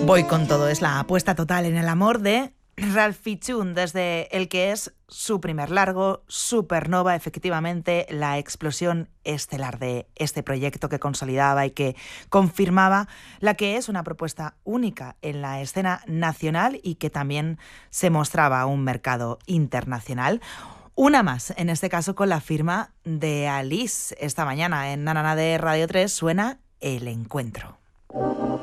Voy con todo, es la apuesta total en el amor de Ralph Fitzhugh, desde el que es su primer largo, Supernova, efectivamente la explosión estelar de este proyecto que consolidaba y que confirmaba la que es una propuesta única en la escena nacional y que también se mostraba a un mercado internacional. Una más, en este caso con la firma de Alice. Esta mañana en Nanana de Radio 3 suena El Encuentro.